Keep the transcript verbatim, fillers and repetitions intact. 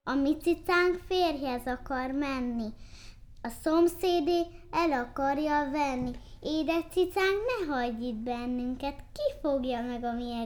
A mi cicánk férjhez akar menni. A szomszédé el akarja venni. Édes cicánk, ne hagyj itt bennünket, ki fogja meg a mi